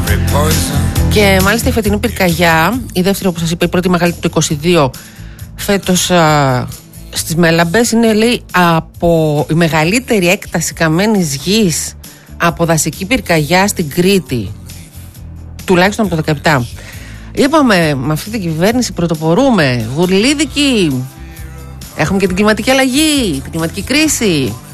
Και μάλιστα η φετινή πυρκαγιά, η δεύτερη όπως σας είπα, η πρώτη μεγαλύτερη του 22 φέτος στις Μέλαμπες, είναι λέει από η μεγαλύτερη έκταση καμένης γης από δασική πυρκαγιά στην Κρήτη, τουλάχιστον από το 17. Είπαμε, με αυτή την κυβέρνηση πρωτοπορούμε, γουρλίδικοι. Έχουμε και την κλιματική αλλαγή, την κλιματική κρίση.